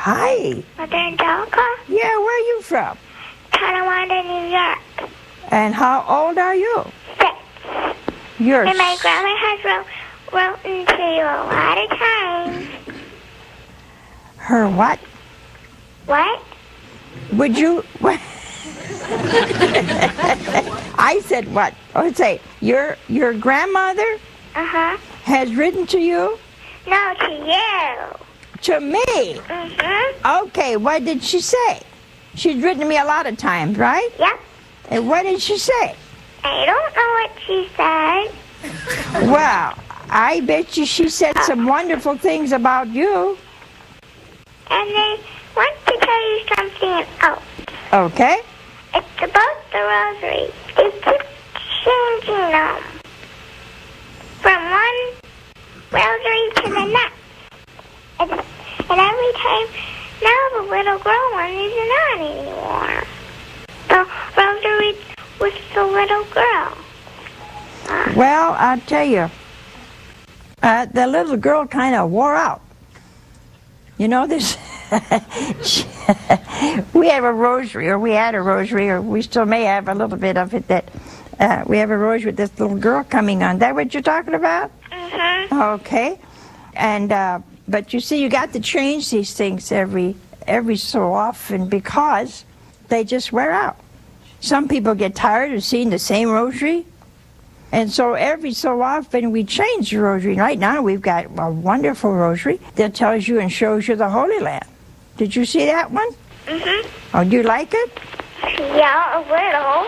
Hi. Mother Angelica? Yeah, where are you from? Tonawanda, New York. And how old are you? 6. You're And my grandma has written to you a lot of times. Her what? What? Would you... I said what? Oh, say, your grandmother Uh-huh. has written to you? No, to you. To me? Mm-hmm. Okay, what did she say? She's written to me a lot of times, right? Yep. And what did she say? I don't know what she said. Well, I bet you she said some wonderful things about you. And I want to tell you something else. Okay. It's about the rosary. They keep changing them from one rosary to the next. And every time, now the little girl one isn't on anymore. The rosary with the little girl. Well, I'll tell you, the little girl kind of wore out. You know this? We have a rosary, or we had a rosary, or we still may have a little bit of it, that we have a rosary with this little girl coming on. That what you're talking about? Mm-hmm. Okay. And but you see, you got to change these things every so often because they just wear out. Some people get tired of seeing the same rosary, and so every so often we change the rosary. Right now we've got a wonderful rosary that tells you and shows you the Holy Land. Did you see that one? Mm-hmm. Oh, do you like it? Yeah, a little.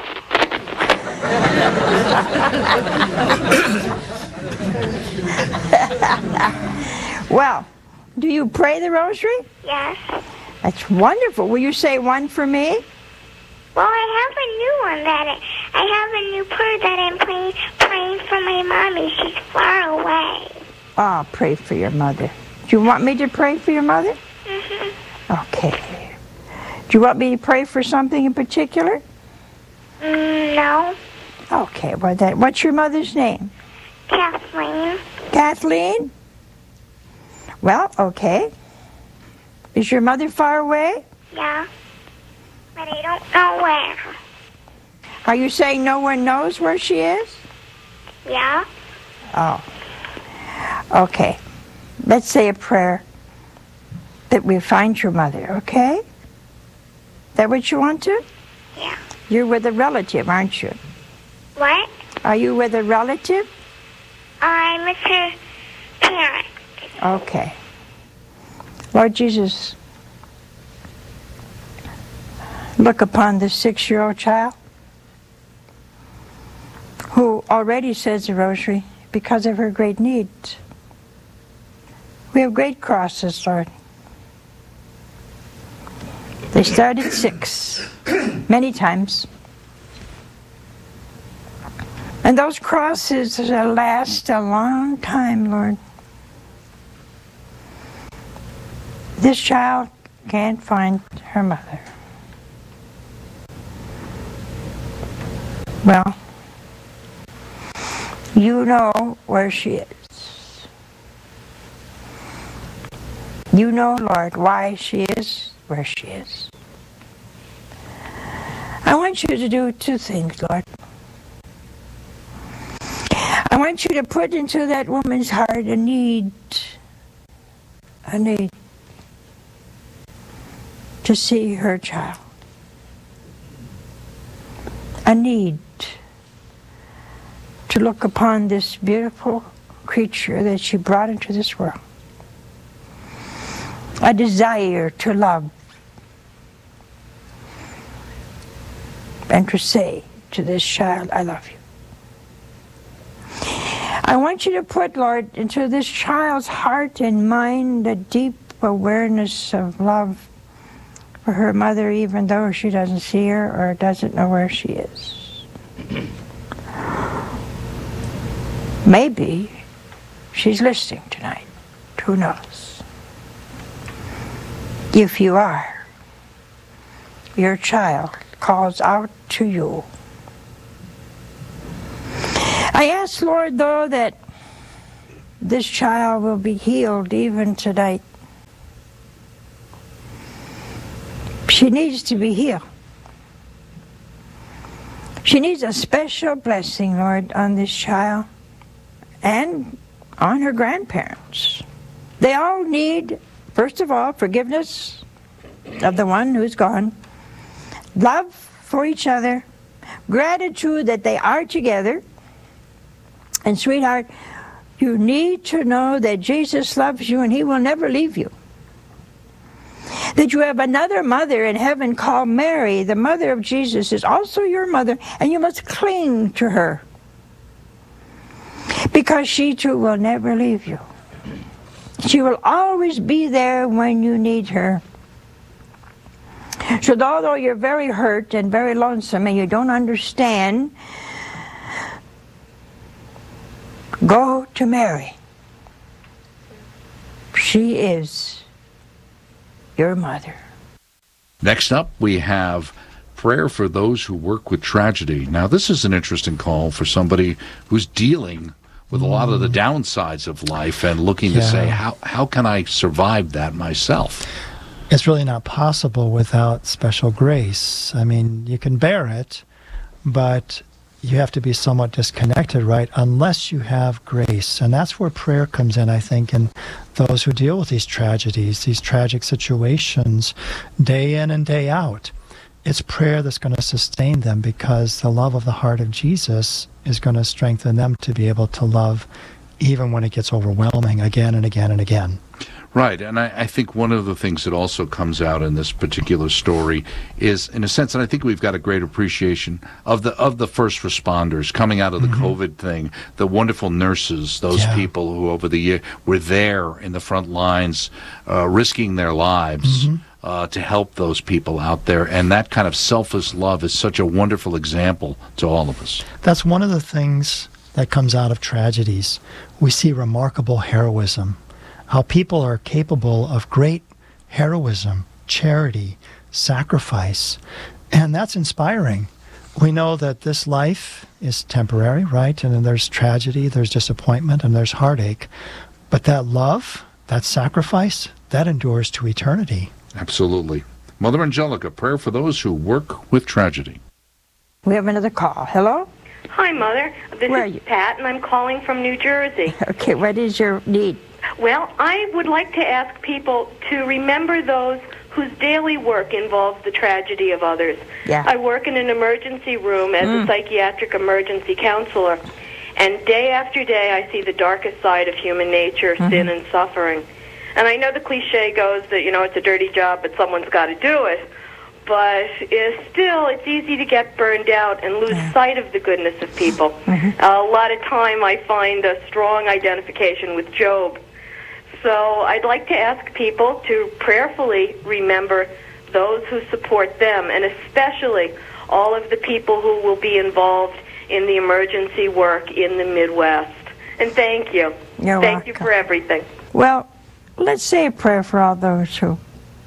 Well, do you pray the rosary? Yes. That's wonderful. Will you say one for me? Well, I have a new one I have a new prayer that I'm praying for my mommy. She's far away. Oh, I'll pray for your mother. Do you want me to pray for your mother? Mm-hmm. Okay. Do you want me to pray for something in particular? No. Okay, well then, what's your mother's name? Kathleen. Kathleen? Well, okay. Is your mother far away? Yeah. But I don't know where. Are you saying no one knows where she is? Yeah. Oh. Okay. Let's say a prayer that we find your mother, okay? Is that what you want to? Yeah. You're with a relative, aren't you? What? Are you with a relative? I'm with her parents. Okay. Lord Jesus, look upon this 6-year-old child who already says the rosary because of her great need. We have great crosses, Lord. They start at 6, many times. And those crosses last a long time, Lord. This child can't find her mother. Well, you know where she is. You know, Lord, why she is where she is. I want you to do 2 things, Lord. I want you to put into that woman's heart a need to see her child. A need to look upon this beautiful creature that she brought into this world. A desire to love and to say to this child, I love you. I want you to put, Lord, into this child's heart and mind a deep awareness of love for her mother, even though she doesn't see her or doesn't know where she is. Maybe she's listening tonight. Who knows? If you are, your child calls out to you. I ask, Lord, though, that this child will be healed even tonight. She needs to be healed. She needs a special blessing, Lord, on this child and on her grandparents. They all need, first of all, forgiveness of the one who's gone, love for each other, gratitude that they are together. And sweetheart, you need to know that Jesus loves you and he will never leave you. That you have another mother in heaven called Mary, the mother of Jesus, is also your mother, and you must cling to her. Because she too will never leave you. She will always be there when you need her. So although you're very hurt and very lonesome and you don't understand, go to Mary. She is your mother. Next up, we have prayer for those who work with tragedy. Now, this is an interesting call for somebody who's dealing with a lot of the downsides of life and looking to say, how can I survive that myself? It's really not possible without special grace. I mean, you can bear it, but you have to be somewhat disconnected, right, unless you have grace. And that's where prayer comes in, I think, in those who deal with these tragedies, these tragic situations, day in and day out. It's prayer that's going to sustain them, because the love of the heart of Jesus is going to strengthen them to be able to love even when it gets overwhelming again and again and again. Right, and I think one of the things that also comes out in this particular story is, in a sense, and I think we've got a great appreciation of the first responders coming out of the COVID thing, the wonderful nurses, those people who over the year were there in the front lines, risking their lives to help those people out there, and that kind of selfless love is such a wonderful example to all of us. That's one of the things that comes out of tragedies. We see remarkable heroism. How people are capable of great heroism, charity, sacrifice, and that's inspiring. We know that this life is temporary, right? And then there's tragedy, there's disappointment, and there's heartache. But that love, that sacrifice, that endures to eternity. Absolutely. Mother Angelica, prayer for those who work with tragedy. We have another call. Hello? Hi, Mother. This Where are is you? Pat, and I'm calling from New Jersey. Okay, what is your need? Well, I would like to ask people to remember those whose daily work involves the tragedy of others. Yeah. I work in an emergency room as a psychiatric emergency counselor, and day after day I see the darkest side of human nature, sin and suffering. And I know the cliche goes that, it's a dirty job, but someone's got to do it. But it's easy to get burned out and lose sight of the goodness of people. A lot of time I find a strong identification with Job. So I'd like to ask people to prayerfully remember those who support them, and especially all of the people who will be involved in the emergency work in the Midwest. And thank you. You're Thank you welcome. for everything. Well, let's say a prayer for all those who,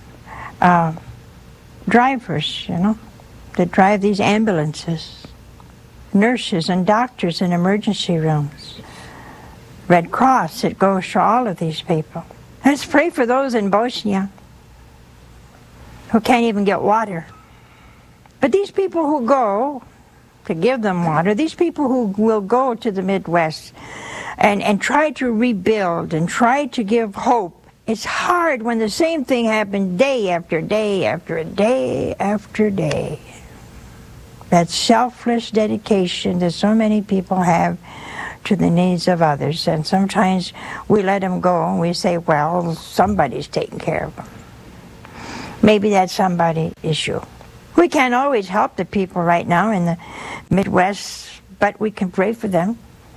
drivers, that drive these ambulances, nurses and doctors in emergency rooms, Red Cross that goes to all of these people. Let's pray for those in Bosnia who can't even get water. But these people who go to give them water, these people who will go to the Midwest and try to rebuild and try to give hope, it's hard when the same thing happens day after day after day after day. That selfless dedication that so many people have to the needs of others. And sometimes we let them go and we say, well, somebody's taking care of them. Maybe that somebody is you. We can't always help the people right now in the Midwest, but we can pray for them.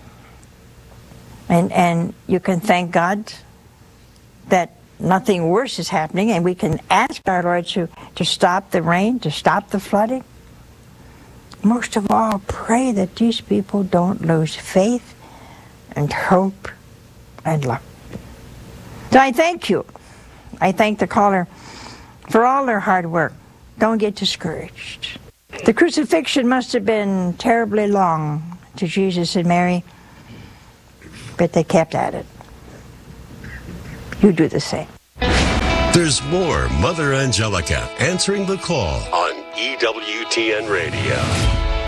And you can thank God that nothing worse is happening, and we can ask our Lord to stop the rain, to stop the flooding. Most of all, pray that these people don't lose faith and hope and love. So I thank you. I thank the caller for all their hard work. Don't get discouraged. The crucifixion must have been terribly long to Jesus and Mary, but they kept at it. You do the same. There's more Mother Angelica answering the call on EWTN Radio.